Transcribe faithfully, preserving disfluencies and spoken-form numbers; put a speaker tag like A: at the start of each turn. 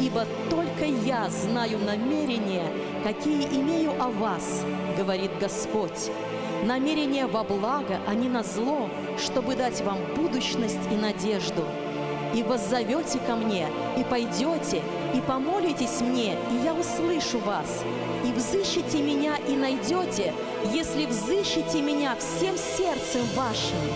A: ибо только я знаю намерения, какие имею о вас, говорит Господь. Намерения во благо, а не на зло, чтобы дать вам будущность и надежду. И воззовете ко мне, и пойдете, и помолитесь мне, и я услышу вас. И взыщите меня, и найдете, если взыщите меня всем сердцем вашим.